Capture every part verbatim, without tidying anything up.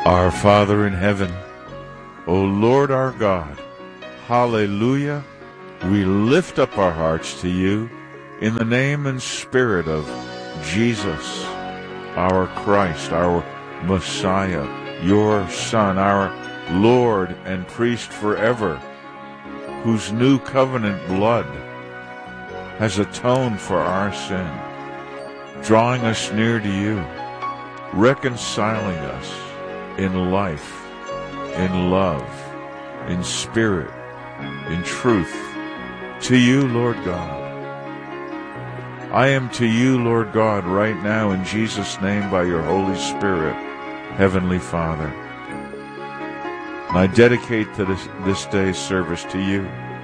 Our Father in heaven, O Lord our God, hallelujah, we lift up our hearts to you in the name and spirit of Jesus, our Christ, our Messiah, your Son, our Lord and priest forever, whose new covenant blood has atoned for our sin, drawing us near to you, reconciling us in life, in love, in spirit, in truth, to you, Lord God. I am to you, Lord God, right now in Jesus' name by your Holy Spirit, Heavenly Father. And I dedicate to this, this day's service to you,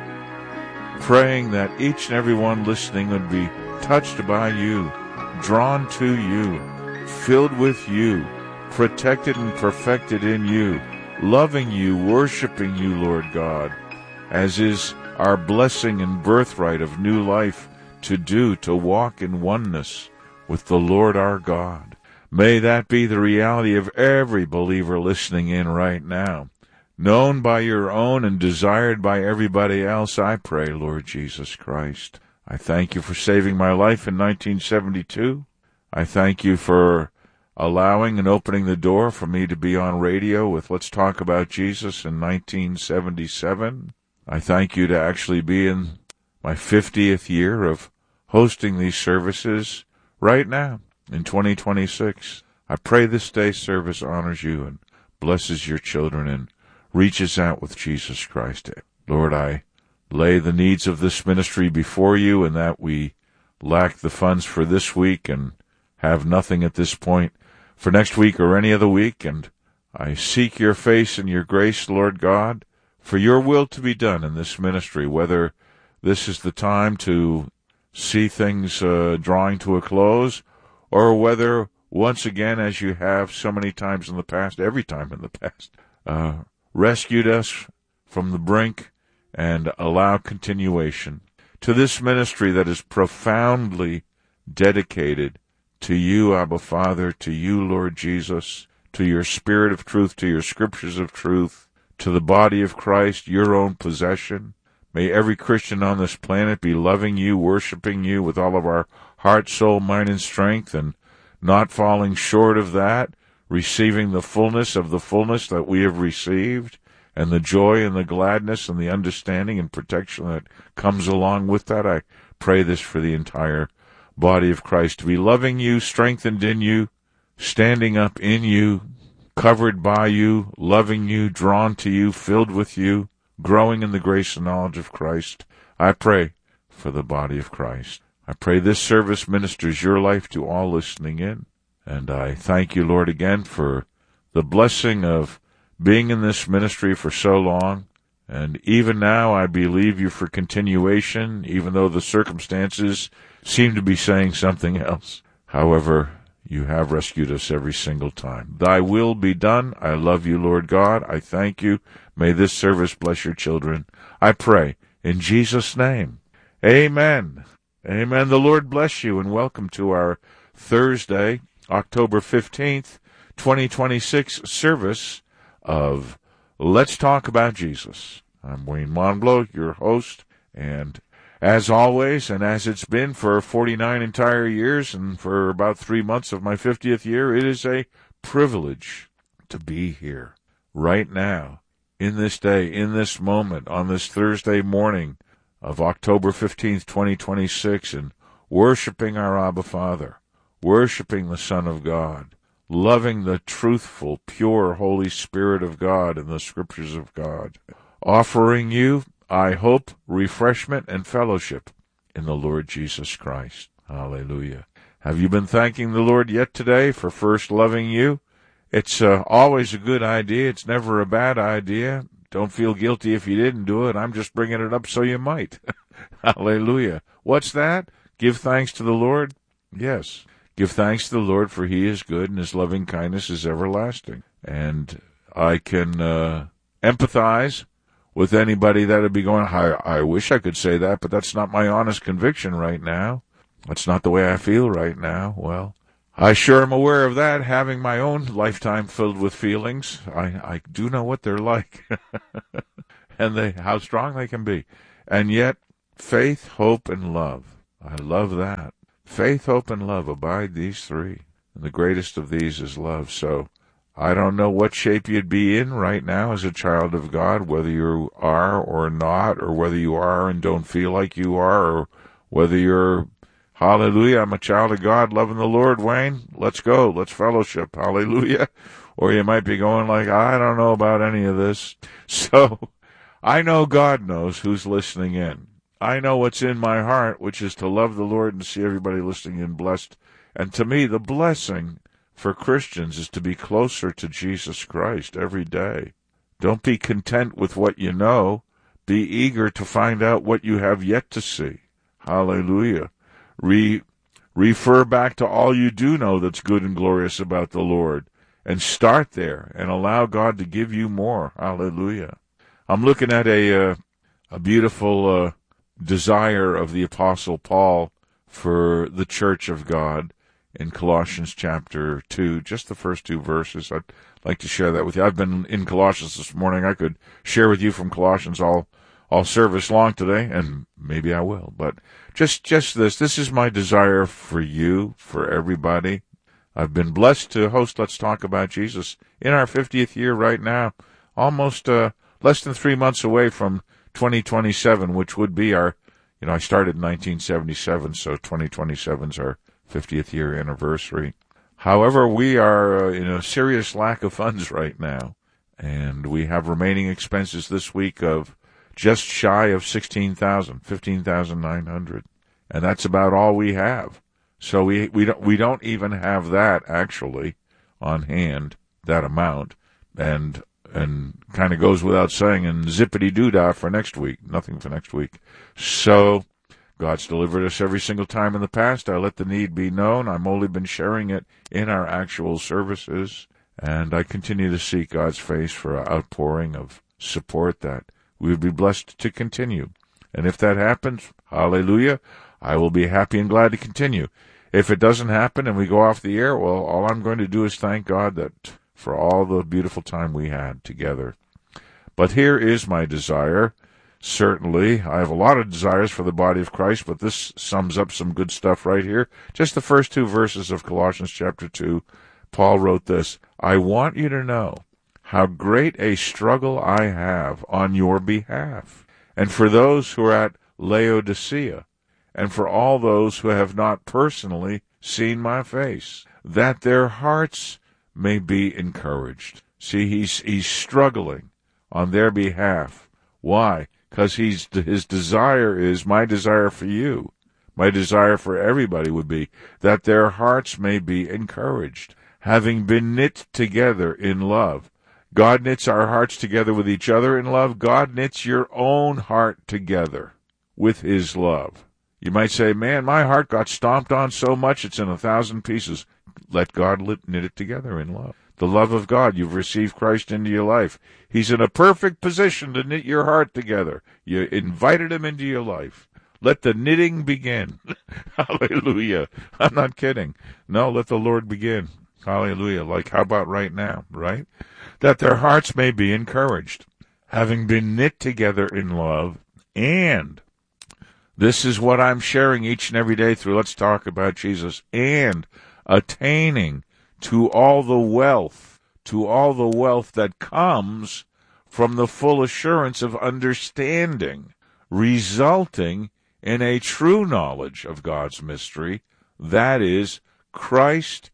praying that each and every one listening would be touched by you, drawn to you, filled with you, protected and perfected in you, loving you, worshiping you, Lord God, as is our blessing and birthright of new life to do, to walk in oneness with the Lord our God. May that be the reality of every believer listening in right now, known by your own and desired by everybody else, I pray, Lord Jesus Christ. I thank you for saving my life in nineteen seventy-two. I thank you for allowing and opening the door for me to be on radio with Let's Talk About Jesus in nineteen seventy-seven. I thank you to actually be in my fiftieth year of hosting these services right now in twenty twenty-six. I pray this day's service honors you and blesses your children and reaches out with Jesus Christ. Lord, I lay the needs of this ministry before you, and that we lack the funds for this week and have nothing at this point for next week or any other week, and I seek your face and your grace, Lord God, for your will to be done in this ministry, whether this is the time to see things uh, drawing to a close, or whether once again, as you have so many times in the past, every time in the past, uh, rescued us from the brink and allow continuation to this ministry that is profoundly dedicated to you, Abba Father, to you, Lord Jesus, to your Spirit of truth, to your scriptures of truth, to the body of Christ, your own possession. May every Christian on this planet be loving you, worshiping you with all of our heart, soul, mind, and strength, and not falling short of that, receiving the fullness of the fullness that we have received, and the joy and the gladness and the understanding and protection that comes along with that. I pray this for the entire body of Christ, to be loving you, strengthened in you, standing up in you, covered by you, loving you, drawn to you, filled with you, growing in the grace and knowledge of Christ. I pray for the body of Christ. I pray this service ministers your life to all listening in. And I thank you, Lord, again for the blessing of being in this ministry for so long. And even now I believe you for continuation, even though the circumstances seem to be saying something else. However, you have rescued us every single time. Thy will be done. I love you, Lord God. I thank you. May this service bless your children. I pray in Jesus' name. Amen. Amen. The Lord bless you, and welcome to our Thursday, October fifteenth, twenty twenty-six service of Let's Talk About Jesus. I'm Wayne Monblow, your host, and as always, and as it's been for forty-nine entire years and for about three months of my fiftieth year, it is a privilege to be here right now, in this day, in this moment, on this Thursday morning of October fifteenth, twenty twenty-six, and worshiping our Abba Father, worshiping the Son of God, loving the truthful, pure Holy Spirit of God and the Scriptures of God, offering you, I hope, refreshment and fellowship in the Lord Jesus Christ. Hallelujah. Have you been thanking the Lord yet today for first loving you? It's uh, always a good idea. It's never a bad idea. Don't feel guilty if you didn't do it. I'm just bringing it up so you might. Hallelujah. What's that? Give thanks to the Lord? Yes. Give thanks to the Lord, for he is good and his loving kindness is everlasting. And I can uh, empathize with anybody that would be going, I, I wish I could say that, but that's not my honest conviction right now. That's not the way I feel right now. Well, I sure am aware of that, having my own lifetime filled with feelings. I, I do know what they're like and they how strong they can be. And yet, faith, hope, and love. I love that. Faith, hope, and love abide these three. And the greatest of these is love. So I don't know what shape you'd be in right now as a child of God, whether you are or not, or whether you are and don't feel like you are, or whether you're, hallelujah, I'm a child of God, loving the Lord, Wayne. Let's go. Let's fellowship. Hallelujah. Or you might be going like, I don't know about any of this. So I know God knows who's listening in. I know what's in my heart, which is to love the Lord and see everybody listening in blessed. And to me, the blessing for Christians is to be closer to Jesus Christ every day. Don't be content with what you know. Be eager to find out what you have yet to see. Hallelujah. Re- refer back to all you do know that's good and glorious about the Lord. And start there and allow God to give you more. Hallelujah. I'm looking at a, uh, a beautiful uh, desire of the Apostle Paul for the church of God in Colossians chapter two, just the first two verses. I'd like to share that with you. I've been in Colossians this morning. I could share with you from Colossians all all service long today, and maybe I will. But just just this. This is my desire for you, for everybody. I've been blessed to host Let's Talk About Jesus in our fiftieth year right now, almost uh, less than three months away from twenty twenty-seven, which would be our, you know, I started in nineteen seventy-seven, so twenty twenty-seven is our fiftieth year anniversary. However, we are uh, in a serious lack of funds right now, and we have remaining expenses this week of just shy of sixteen thousand dollars, fifteen thousand nine hundred dollars, and that's about all we have. So we we don't we don't even have that actually on hand, that amount, and and kind of goes without saying, and zippity doo dah for next week, nothing for next week. So God's delivered us every single time in the past. I let the need be known. I've only been sharing it in our actual services, and I continue to seek God's face for an outpouring of support that we would be blessed to continue. And if that happens, hallelujah, I will be happy and glad to continue. If it doesn't happen and we go off the air, well, all I'm going to do is thank God that for all the beautiful time we had together. But here is my desire. Certainly, I have a lot of desires for the body of Christ, but this sums up some good stuff right here. Just the first two verses of Colossians chapter two, Paul wrote this: I want you to know how great a struggle I have on your behalf, and for those who are at Laodicea, and for all those who have not personally seen my face, that their hearts may be encouraged. See, he's he's struggling on their behalf. Why? Because he's his desire is, my desire for you, my desire for everybody would be that their hearts may be encouraged, having been knit together in love. God knits our hearts together with each other in love. God knits your own heart together with his love. You might say, man, my heart got stomped on so much it's in a thousand pieces. Let God knit it together in love. The love of God. You've received Christ into your life. He's in a perfect position to knit your heart together. You invited him into your life. Let the knitting begin. Hallelujah. I'm not kidding. No, let the Lord begin. Hallelujah. Like, how about right now, right? That their hearts may be encouraged, having been knit together in love, and this is what I'm sharing each and every day through Let's Talk About Jesus, and attaining to all the wealth, to all the wealth that comes from the full assurance of understanding, resulting in a true knowledge of God's mystery, that is, Christ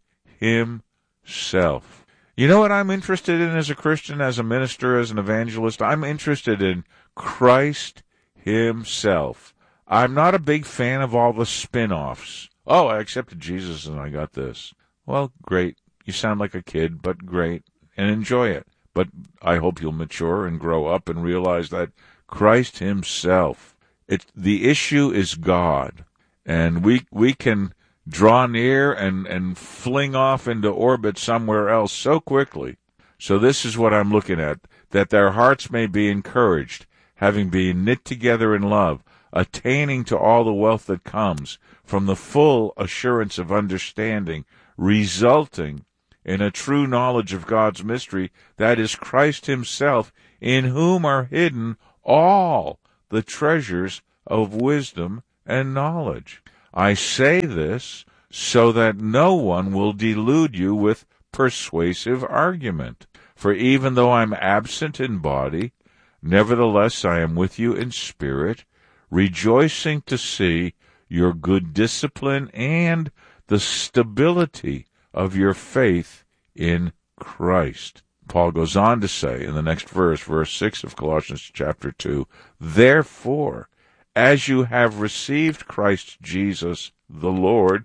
himself. You know what I'm interested in as a Christian, as a minister, as an evangelist? I'm interested in Christ himself. I'm not a big fan of all the spin-offs. Oh, I accepted Jesus and I got this. Well, great. You sound like a kid, but great. And enjoy it. But I hope you'll mature and grow up and realize that Christ himself, it, the issue is God. And we we can draw near and, and fling off into orbit somewhere else so quickly. So this is what I'm looking at, that their hearts may be encouraged, having been knit together in love, attaining to all the wealth that comes from the full assurance of understanding, resulting in a true knowledge of God's mystery, that is Christ himself, in whom are hidden all the treasures of wisdom and knowledge. I say this so that no one will delude you with persuasive argument. For even though I am absent in body, nevertheless I am with you in spirit, rejoicing to see your good discipline and the stability of your faith in Christ. Paul goes on to say in the next verse, verse six of Colossians chapter two, therefore, as you have received Christ Jesus the Lord,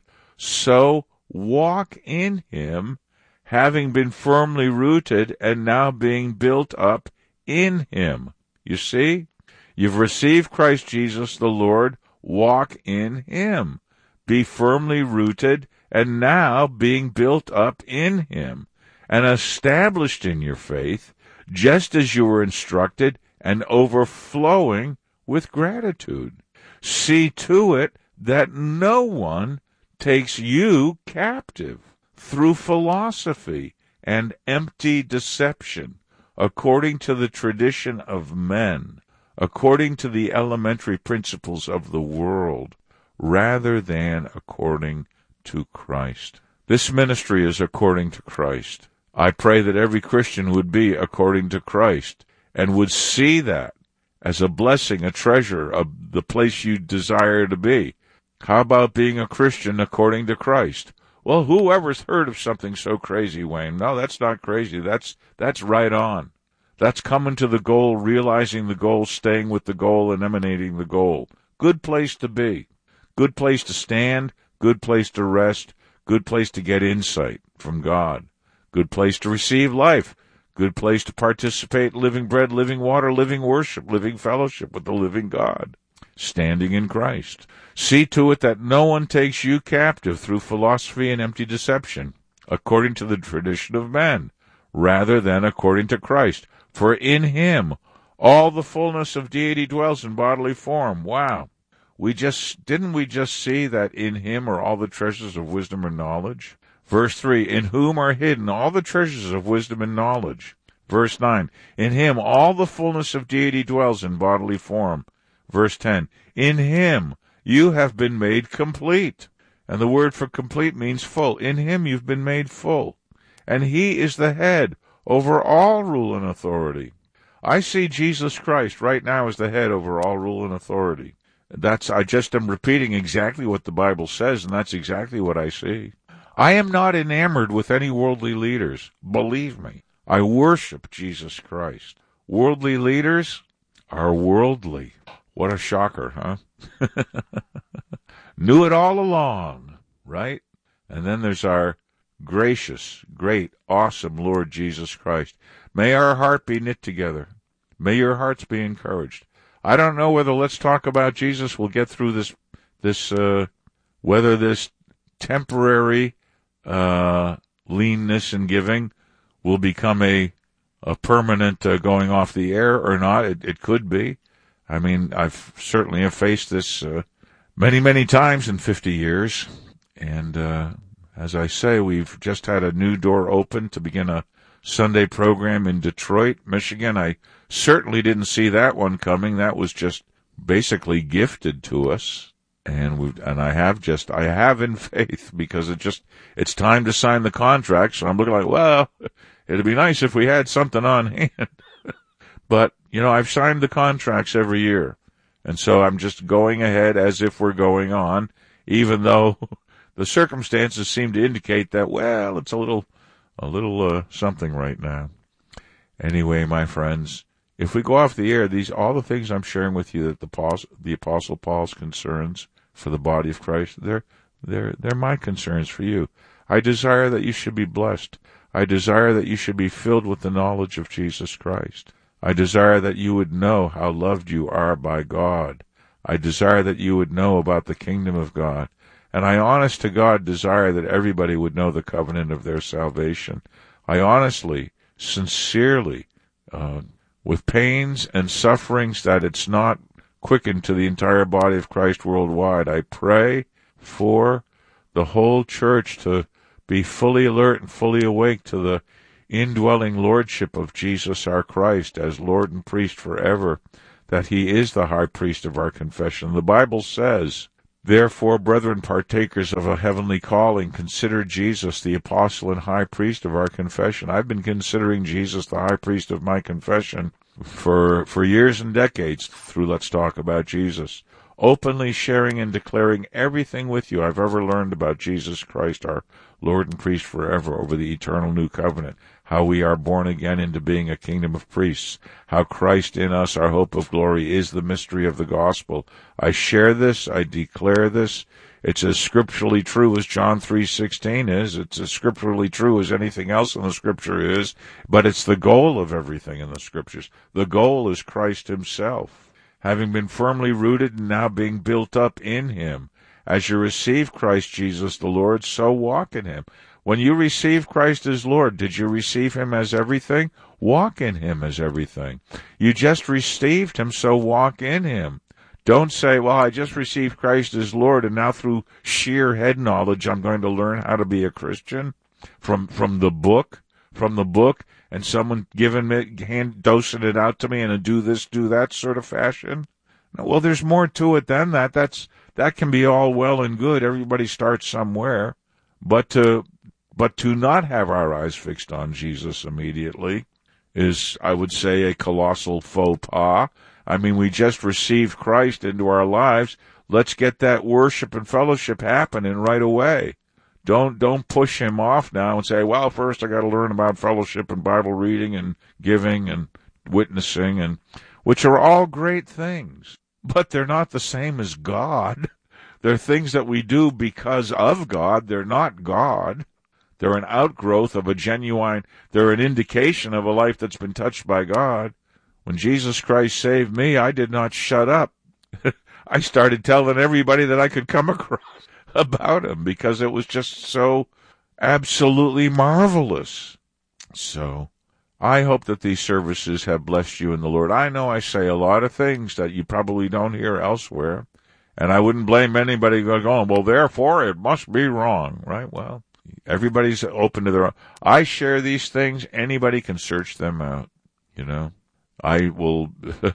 so walk in him, having been firmly rooted and now being built up in him. You see, you've received Christ Jesus the Lord, walk in him. Be firmly rooted and now being built up in him, and established in your faith, just as you were instructed, and overflowing with gratitude. See to it that no one takes you captive through philosophy and empty deception, according to the tradition of men, according to the elementary principles of the world, rather than according to Christ. This ministry is according to Christ. I pray that every Christian would be according to Christ and would see that as a blessing, a treasure, a, the place you desire to be. How about being a Christian according to Christ? Well, whoever's heard of something so crazy, Wayne? No, that's not crazy. That's that's right on. That's coming to the goal, realizing the goal, staying with the goal, and emanating the goal. Good place to be. Good place to stand. Good place to rest. Good place to get insight from God. Good place to receive life. Good place to participate in living bread, living water, living worship, living fellowship with the living God. Standing in Christ. See to it that no one takes you captive through philosophy and empty deception, according to the tradition of men, rather than according to Christ. For in him all the fullness of deity dwells in bodily form. Wow. We just, didn't we just see that in him are all the treasures of wisdom and knowledge? Verse three, in whom are hidden all the treasures of wisdom and knowledge. Verse nine, in him all the fullness of deity dwells in bodily form. Verse ten, in him you have been made complete. And the word for complete means full. In him you've been made full. And he is the head over all rule and authority. I see Jesus Christ right now as the head over all rule and authority. That's, I just am repeating exactly what the Bible says, and that's exactly what I see. I am not enamored with any worldly leaders. Believe me, I worship Jesus Christ. Worldly leaders are worldly. What a shocker, huh? Knew it all along, right? And then there's our gracious, great, awesome Lord Jesus Christ. May our heart be knit together. May your hearts be encouraged. I don't know whether Let's Talk About Jesus will get through this, this, uh, whether this temporary, uh, leanness in giving will become a, a permanent, uh, going off the air or not. It, it could be. I mean, I've certainly have faced this, uh, many, many times in fifty years. And, uh, as I say, we've just had a new door open to begin a Sunday program in Detroit, Michigan. I certainly didn't see that one coming. That was just basically gifted to us. And we and I have just, I have in faith, because it just, it's time to sign the contract. So I'm looking like, well, it'd be nice if we had something on hand. But, you know, I've signed the contracts every year. And so I'm just going ahead as if we're going on, even though the circumstances seem to indicate that, well, it's a little, a little, uh, something right now. Anyway, my friends, if we go off the air, these, all the things I'm sharing with you that the Paul, the Apostle Paul's concerns for the body of Christ, they're, they're, they're my concerns for you. I desire that you should be blessed. I desire that you should be filled with the knowledge of Jesus Christ. I desire that you would know how loved you are by God. I desire that you would know about the kingdom of God. And I honest to God desire that everybody would know the covenant of their salvation. I honestly, sincerely, uh, with pains and sufferings that it's not quickened to the entire body of Christ worldwide, I pray for the whole church to be fully alert and fully awake to the indwelling lordship of Jesus our Christ as Lord and priest forever, that he is the high priest of our confession. The Bible says, therefore, brethren, partakers of a heavenly calling, consider Jesus the apostle and high priest of our confession. I've been considering Jesus the high priest of my confession for for years and decades through Let's Talk About Jesus, openly sharing and declaring everything with you I've ever learned about Jesus Christ, our Lord and priest forever over the eternal new covenant, how we are born again into being a kingdom of priests, how Christ in us, our hope of glory, is the mystery of the gospel. I share this, I declare this. It's as scripturally true as John three sixteen is. It's as scripturally true as anything else in the Scripture is, but it's the goal of everything in the Scriptures. The goal is Christ himself, having been firmly rooted and now being built up in him. As you receive Christ Jesus the Lord, so walk in him. When you receive Christ as Lord, did you receive him as everything? Walk in him as everything. You just received him, so walk in him. Don't say, well, I just received Christ as Lord, and now through sheer head knowledge I'm going to learn how to be a Christian from from the book, from the book, and someone giving me, hand, dosing it out to me in a do this, do that sort of fashion. No, well, there's more to it than that. That's that can be all well and good. Everybody starts somewhere. But to, but to not have our eyes fixed on Jesus immediately is, I would say, a colossal faux pas. I mean, we just received Christ into our lives. Let's get that worship and fellowship happening right away. Don't don't push him off now and say, well, first I got to learn about fellowship and Bible reading and giving and witnessing, and which are all great things, but they're not the same as God. They're things that we do because of God. They're not God. They're an outgrowth of a genuine, they're an indication of a life that's been touched by God. When Jesus Christ saved me, I did not shut up. I started telling everybody that I could come across about him because it was just so absolutely marvelous. So I hope that these services have blessed you in the Lord. I know I say a lot of things that you probably don't hear elsewhere, and I wouldn't blame anybody going, well, therefore it must be wrong, right? Well, everybody's open to their own. I share these things. Anybody can search them out, you know. I will,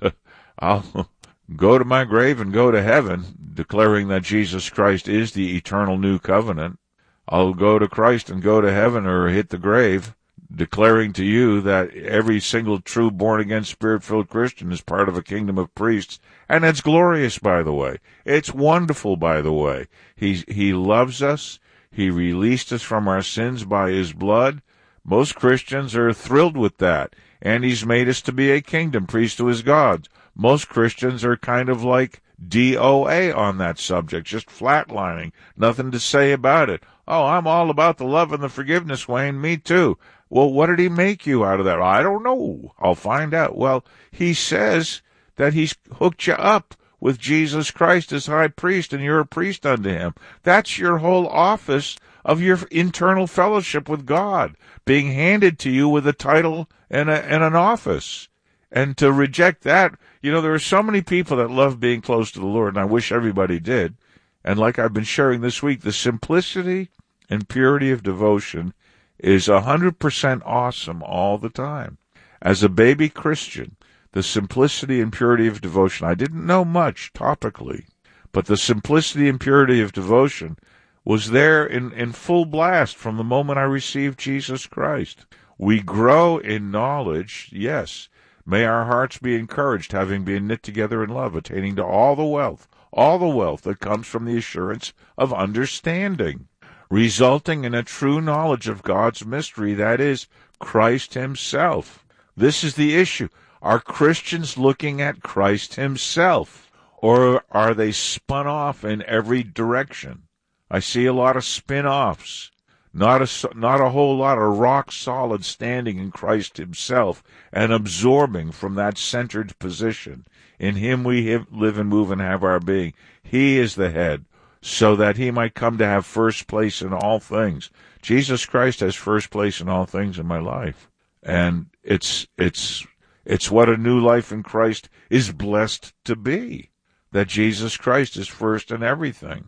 I'll go to my grave and go to heaven, declaring that Jesus Christ is the eternal new covenant. I'll go to Christ and go to heaven or hit the grave, declaring to you that every single true born-again, spirit-filled Christian is part of a kingdom of priests. And it's glorious, by the way. It's wonderful, by the way. He, he loves us. He released us from our sins by his blood. Most Christians are thrilled with that. And he's made us to be a kingdom priest to his gods. Most Christians are kind of like D O A on that subject, just flatlining, nothing to say about it. Oh, I'm all about the love and the forgiveness, Wayne, me too. Well, what did he make you out of that? I don't know. I'll find out. Well, he says that he's hooked you up with Jesus Christ as high priest, and you're a priest unto him. That's your whole office of your internal fellowship with God, being handed to you with a title and, a, and an office. And to reject that, you know, there are so many people that love being close to the Lord, and I wish everybody did. And like I've been sharing this week, the simplicity and purity of devotion is one hundred percent awesome all the time. As a baby Christian, the simplicity and purity of devotion, I didn't know much topically, but the simplicity and purity of devotion was there in, in full blast from the moment I received Jesus Christ. We grow in knowledge, yes. May our hearts be encouraged, having been knit together in love, attaining to all the wealth, all the wealth that comes from the assurance of understanding, resulting in a true knowledge of God's mystery, that is, Christ himself. This is the issue. Are Christians looking at Christ himself, or are they spun off in every direction? I see a lot of spin-offs, not a, not a whole lot of rock-solid standing in Christ himself and absorbing from that centered position. In him we have, live and move and have our being. He is the head, so that he might come to have first place in all things. Jesus Christ has first place in all things in my life. And it's it's it's what a new life in Christ is blessed to be, that Jesus Christ is first in everything.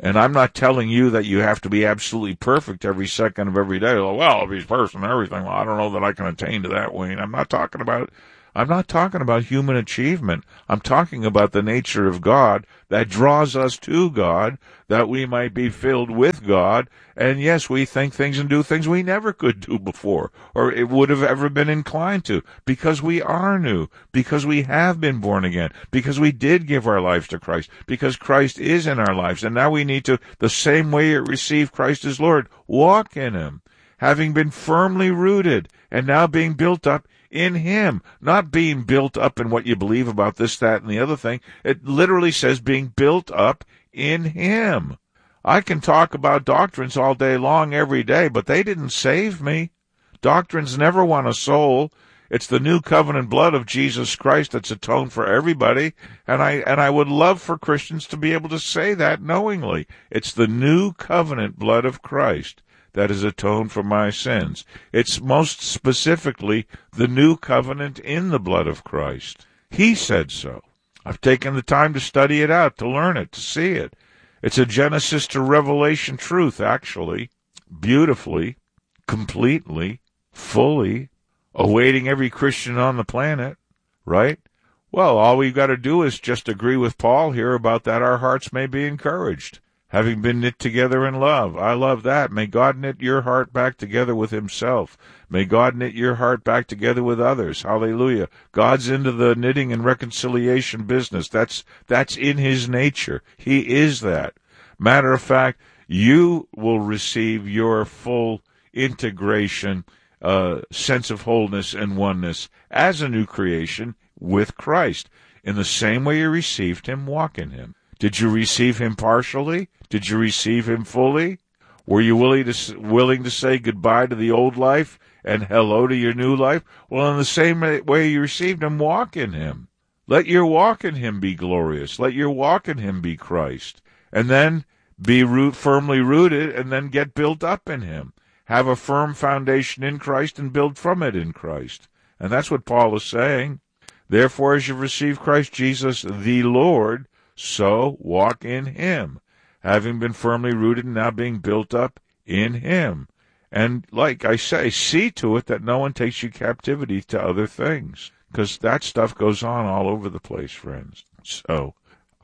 And I'm not telling you that you have to be absolutely perfect every second of every day. Well, if he's perfect and everything, well, I don't know that I can attain to that, Wayne. I'm not talking about I'm not talking about human achievement. I'm talking about the nature of God that draws us to God, that we might be filled with God. And yes, we think things and do things we never could do before, or it would have ever been inclined to, because we are new, because we have been born again, because we did give our lives to Christ, because Christ is in our lives. And now we need to, the same way you receive Christ as Lord, walk in him, having been firmly rooted and now being built up in him, not being built up in what you believe about this, that, and the other thing. It literally says being built up in him. I can talk about doctrines all day long, every day, but they didn't save me. Doctrines never won a soul. It's the new covenant blood of Jesus Christ that's atoned for everybody, and I and I would love for Christians to be able to say that knowingly. It's the new covenant blood of Christ that is atoned for my sins. It's most specifically the new covenant in the blood of Christ. He said so. I've taken the time to study it out, to learn it, to see it. It's a Genesis to Revelation truth, actually, beautifully, completely, fully, awaiting every Christian on the planet, right? Well, all we've got to do is just agree with Paul here about that our hearts may be encouraged, having been knit together in love. I love that. May God knit your heart back together with himself. May God knit your heart back together with others. Hallelujah. God's into the knitting and reconciliation business. That's that's in his nature. He is that. Matter of fact, you will receive your full integration, uh, sense of wholeness and oneness as a new creation with Christ. In the same way you received him, walk in him. Did you receive him partially? Did you receive him fully? Were you willing to willing to say goodbye to the old life and hello to your new life? Well, in the same way you received him, walk in him. Let your walk in him be glorious. Let your walk in him be Christ. And then be root firmly rooted, and then get built up in him. Have a firm foundation in Christ and build from it in Christ. And that's what Paul is saying. Therefore, as you've received Christ Jesus the Lord, so walk in him, having been firmly rooted and now being built up in him. And like I say, see to it that no one takes you captivity to other things, because that stuff goes on all over the place, friends. So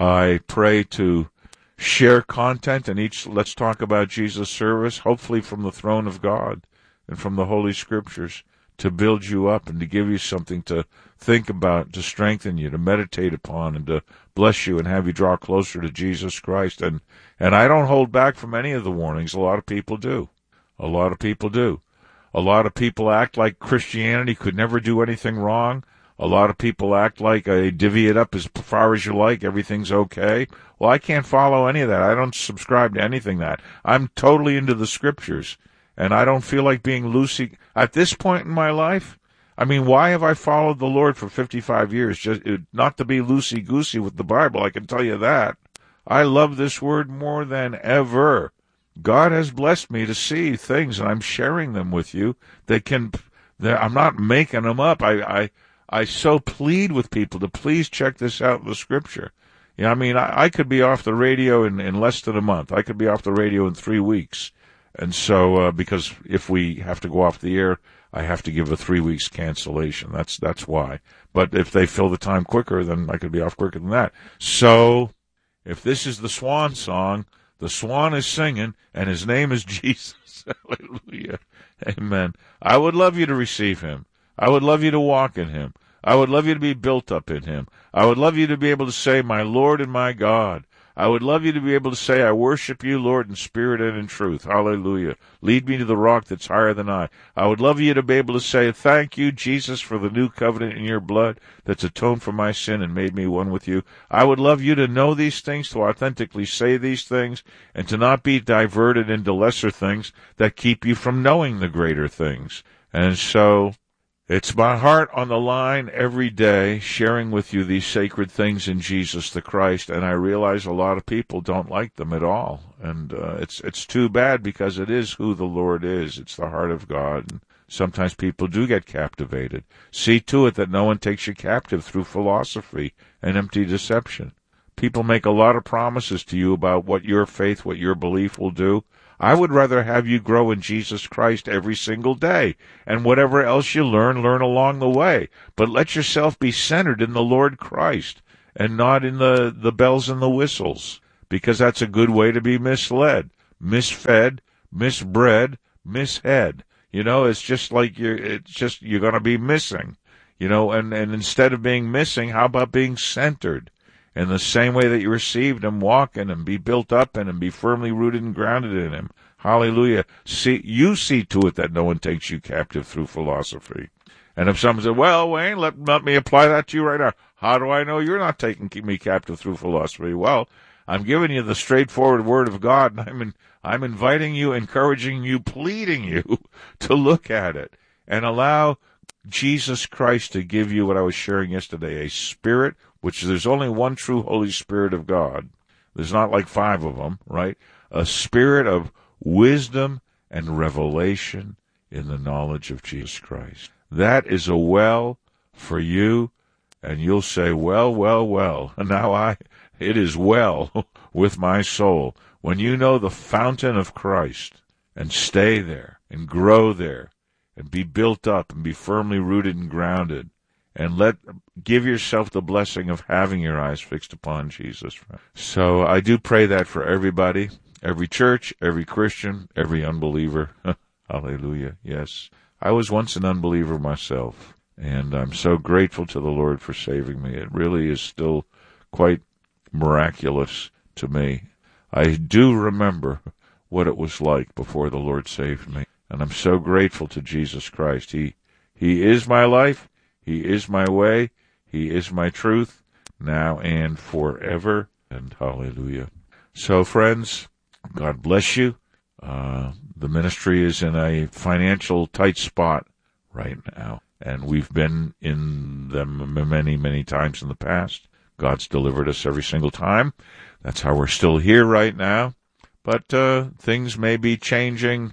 I pray to share content in each Let's Talk About Jesus service, hopefully from the throne of God and from the Holy Scriptures, to build you up and to give you something to think about, to strengthen you, to meditate upon, and to bless you and have you draw closer to Jesus Christ. And, and I don't hold back from any of the warnings. A lot of people do. A lot of people do. A lot of people act like Christianity could never do anything wrong. A lot of people act like they divvy it up as far as you like, everything's okay. Well, I can't follow any of that. I don't subscribe to anything that. I'm totally into the Scriptures, and I don't feel like being loosey. At this point in my life, I mean, why have I followed the Lord for fifty-five years? Just not to be loosey-goosey with the Bible, I can tell you that. I love this Word more than ever. God has blessed me to see things, and I'm sharing them with you. They can, I'm not making them up. I, I, I so plead with people to please check this out in the Scripture. You know, I mean, I, I could be off the radio in, in less than a month. I could be off the radio in three weeks. And so, uh, because if we have to go off the air, I have to give a three weeks cancellation. That's, that's why. But if they fill the time quicker, then I could be off quicker than that. So, if this is the swan song, the swan is singing, and his name is Jesus. Hallelujah. Amen. I would love you to receive him. I would love you to walk in him. I would love you to be built up in him. I would love you to be able to say, my Lord and my God. I would love you to be able to say, I worship you, Lord, in spirit and in truth. Hallelujah. Lead me to the rock that's higher than I. I would love you to be able to say, thank you, Jesus, for the new covenant in your blood that's atoned for my sin and made me one with you. I would love you to know these things, to authentically say these things, and to not be diverted into lesser things that keep you from knowing the greater things. And so, it's my heart on the line every day, sharing with you these sacred things in Jesus the Christ, and I realize a lot of people don't like them at all. And uh, it's it's too bad, because it is who the Lord is. It's the heart of God, and sometimes people do get captivated. See to it that no one takes you captive through philosophy and empty deception, People make a lot of promises to you about what your faith, what your belief will do. I would rather have you grow in Jesus Christ every single day. And whatever else you learn, learn along the way. But let yourself be centered in the Lord Christ and not in the, the bells and the whistles, because that's a good way to be misled, misfed, misbred, mishead. You know, it's just like you're, it's just, you're going to be missing, you know, and, and instead of being missing, how about being centered? In the same way that you received him, walk in him, be built up in him, be firmly rooted and grounded in him. Hallelujah. See, you see to it that no one takes you captive through philosophy. And if someone said, well, Wayne, let, let me apply that to you right now. How do I know you're not taking me captive through philosophy? Well, I'm giving you the straightforward word of God, and I'm, in, I'm inviting you, encouraging you, pleading you to look at it and allow Jesus Christ to give you what I was sharing yesterday, a spirit, which there's only one true Holy Spirit of God. There's not like five of them, right? A spirit of wisdom and revelation in the knowledge of Jesus Christ. That is a well for you, and you'll say, well, well, well, now I, it is well with my soul. When you know the fountain of Christ and stay there and grow there and be built up and be firmly rooted and grounded, and let give yourself the blessing of having your eyes fixed upon Jesus. So I do pray that for everybody, every church, every Christian, every unbeliever. Hallelujah. Yes. I was once an unbeliever myself, and I'm so grateful to the Lord for saving me. It really is still quite miraculous to me. I do remember what it was like before the Lord saved me, and I'm so grateful to Jesus Christ. He, he is my life. He is my way. He is my truth, now and forever. And hallelujah. So, friends, God bless you. Uh, the ministry is in a financial tight spot right now, and we've been in them many, many times in the past. God's delivered us every single time. That's how we're still here right now. But uh, things may be changing.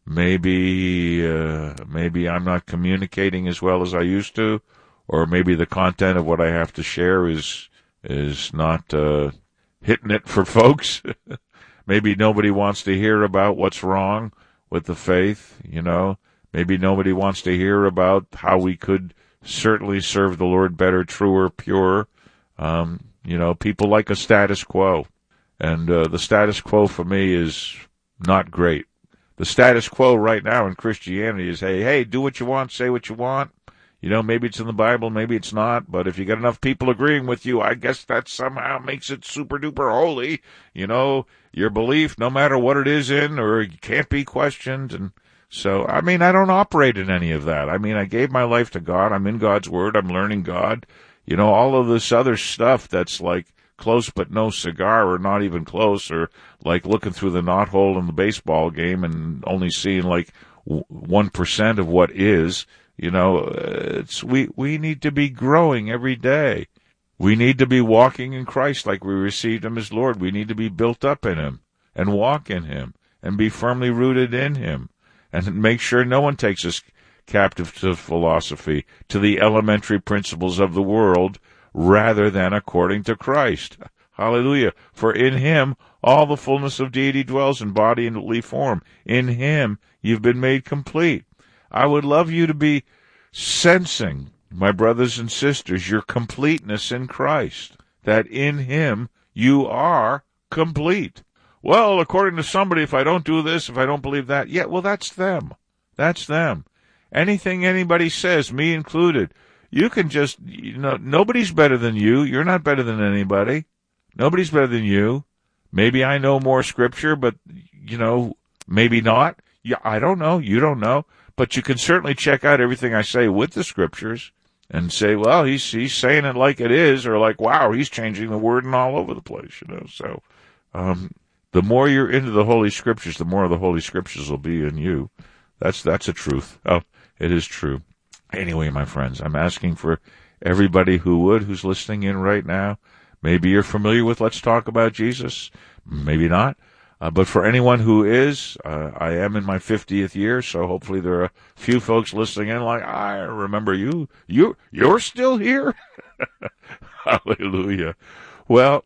Maybe uh, maybe I'm not communicating as well as I used to, or maybe the content of what I have to share is is not uh, hitting it for folks. Maybe nobody wants to hear about what's wrong with the faith, you know. Maybe nobody wants to hear about how we could certainly serve the Lord better, truer, purer. Um, you know, people like a status quo, and uh, the status quo for me is not great. The status quo right now in Christianity is, hey, hey, do what you want, say what you want. You know, maybe it's in the Bible, maybe it's not, but if you got enough people agreeing with you, I guess that somehow makes it super duper holy. You know, your belief, no matter what it is in, or it can't be questioned. And so, I mean, I don't operate in any of that. I mean, I gave my life to God. I'm in God's Word. I'm learning God. You know, all of this other stuff that's like close but no cigar, or not even close, or like looking through the knothole in the baseball game and only seeing like one percent of what is. You know, it's we we need to be growing every day. We need to be walking in Christ like we received him as Lord. We need to be built up in him and walk in him and be firmly rooted in him, and make sure no one takes us captive to philosophy, to the elementary principles of the world, rather than according to Christ. Hallelujah. For in him all the fullness of deity dwells in body and bodily form. In him you've been made complete. I would love you to be sensing, my brothers and sisters, your completeness in Christ, that in him you are complete. Well, according to somebody, if I don't do this, if I don't believe that, yeah, well, that's them. That's them. Anything anybody says, me included, you can just, you know, nobody's better than you. You're not better than anybody. Nobody's better than you. Maybe I know more scripture, but, you know, maybe not. Yeah, I don't know. You don't know. But you can certainly check out everything I say with the scriptures and say, well, he's he's saying it like it is, or like, wow, he's changing the word and all over the place, you know. So um, the more you're into the Holy Scriptures, the more the Holy Scriptures will be in you. That's that's a truth. Oh, it is true. Anyway, my friends, I'm asking for everybody who would, who's listening in right now. Maybe you're familiar with Let's Talk About Jesus. Maybe not. Uh, but for anyone who is, uh, I am in my fiftieth year, so hopefully there are a few folks listening in like, I remember you. You, you're still here? Hallelujah. Well,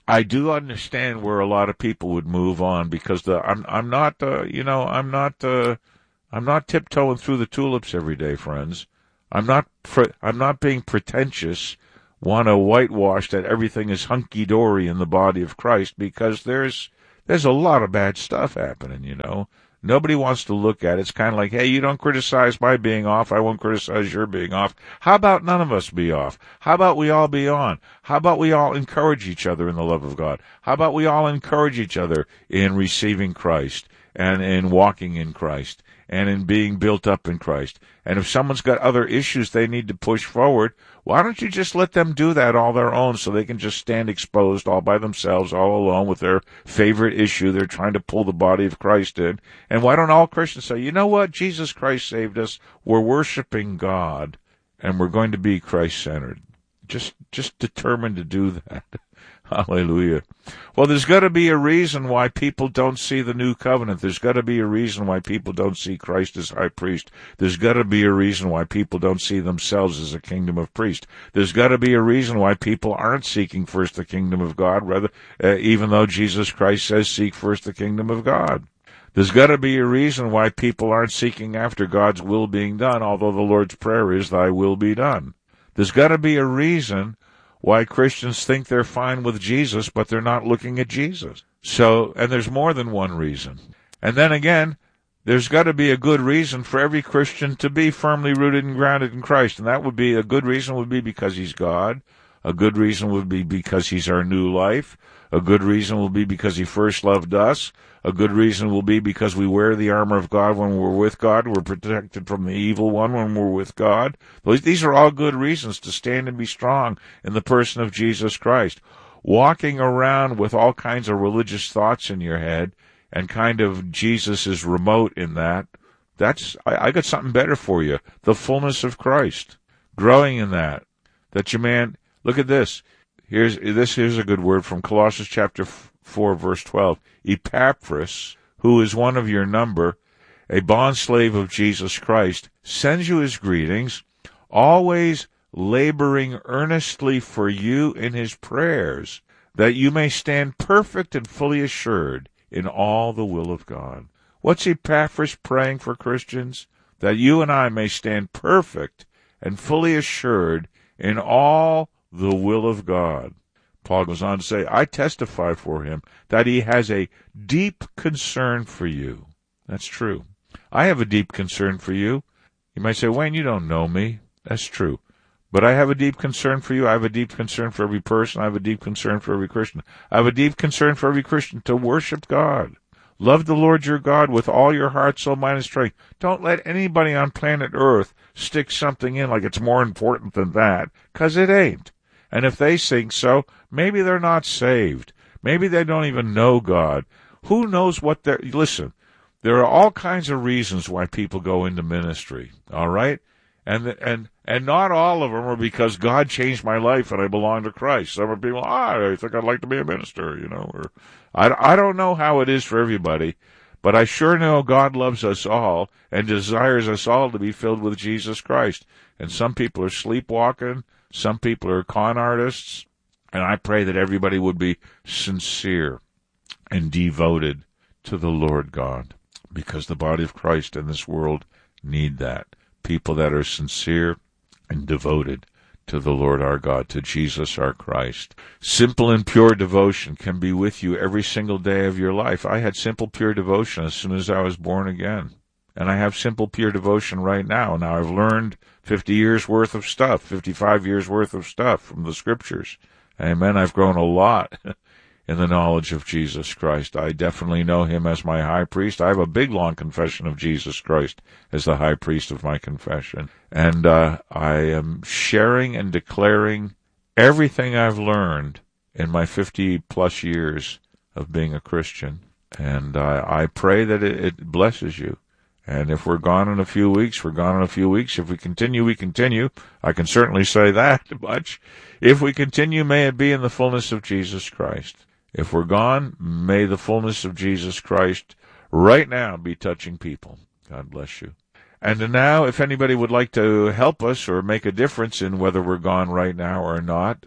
I do understand where a lot of people would move on because the I'm I'm not uh, you know I'm not uh, I'm not tiptoeing through the tulips every day, friends. I'm not pre- I'm not being pretentious. Want to whitewash that everything is hunky dory in the body of Christ because there's there's a lot of bad stuff happening. You know, nobody wants to look at it. It's kind of like, hey, you don't criticize my being off, I won't criticize your being off. How about none of us be off? How about we all be on? How about we all encourage each other in the love of God? How about we all encourage each other in receiving Christ and in walking in Christ and in being built up in Christ? And if someone's got other issues they need to push forward, why don't you just let them do that all their own so they can just stand exposed all by themselves, all alone with their favorite issue they're trying to pull the body of Christ in? And why don't all Christians say, you know what, Jesus Christ saved us, we're worshiping God, and we're going to be Christ-centered. Just, just determined to do that. Hallelujah. Well, there's got to be a reason why people don't see the new covenant. There's got to be a reason why people don't see Christ as high priest. There's got to be a reason why people don't see themselves as a kingdom of priests. There's got to be a reason why people aren't seeking first the kingdom of God, rather, uh, even though Jesus Christ says, seek first the kingdom of God. There's got to be a reason why people aren't seeking after God's will being done, although the Lord's Prayer is, thy will be done. There's got to be a reason why Christians think they're fine with Jesus, but they're not looking at Jesus. So, and there's more than one reason. And then again, there's got to be a good reason for every Christian to be firmly rooted and grounded in Christ. And that would be, a good reason would be because he's God. A good reason would be because he's our new life. A good reason will be because he first loved us. A good reason will be because we wear the armor of God when we're with God. We're protected from the evil one when we're with God. These are all good reasons to stand and be strong in the person of Jesus Christ. Walking around with all kinds of religious thoughts in your head and kind of Jesus is remote in that, that's, I, I got something better for you. The fullness of Christ. Growing in that. That you, man, look at this. Here's, this here's a good word from Colossians chapter four, verse twelve. Epaphras, who is one of your number, a bondslave of Jesus Christ, sends you his greetings, always laboring earnestly for you in his prayers, that you may stand perfect and fully assured in all the will of God. What's Epaphras praying for Christians? That you and I may stand perfect and fully assured in all the will of God. Paul goes on to say, I testify for him that he has a deep concern for you. That's true. I have a deep concern for you. You might say, Wayne, you don't know me. That's true. But I have a deep concern for you. I have a deep concern for every person. I have a deep concern for every Christian. I have a deep concern for every Christian to worship God. Love the Lord your God with all your heart, soul, mind, and strength. Don't let anybody on planet Earth stick something in like it's more important than that, because it ain't. And if they think so, maybe they're not saved. Maybe they don't even know God. Who knows what they're... Listen, there are all kinds of reasons why people go into ministry, all right? And and and not all of them are because God changed my life and I belong to Christ. Some people, ah, I think I'd like to be a minister, you know. Or I, I don't know how it is for everybody, but I sure know God loves us all and desires us all to be filled with Jesus Christ. And some people are sleepwalking. Some people are con artists, and I pray that everybody would be sincere and devoted to the Lord God, because the body of Christ in this world need that. People that are sincere and devoted to the Lord our God, to Jesus our Christ. Simple and pure devotion can be with you every single day of your life. I had simple, pure devotion as soon as I was born again. And I have simple, pure devotion right now. Now, I've learned fifty years worth of stuff, fifty-five years worth of stuff from the Scriptures. Amen. I've grown a lot in the knowledge of Jesus Christ. I definitely know him as my high priest. I have a big, long confession of Jesus Christ as the high priest of my confession. And uh, I am sharing and declaring everything I've learned in my fifty-plus years of being a Christian. And uh, I pray that it, it blesses you. And if we're gone in a few weeks, we're gone in a few weeks. If we continue, we continue. I can certainly say that much. If we continue, may it be in the fullness of Jesus Christ. If we're gone, may the fullness of Jesus Christ right now be touching people. God bless you. And now, if anybody would like to help us or make a difference in whether we're gone right now or not,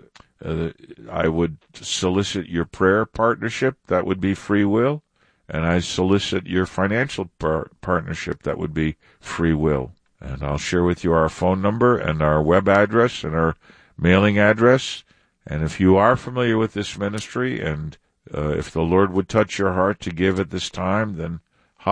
Uh, I would solicit your prayer partnership. That would be free will. And I solicit your financial par- partnership. That would be free will. And I'll share with you our phone number and our web address and our mailing address. And if you are familiar with this ministry, and uh, if the Lord would touch your heart to give at this time, then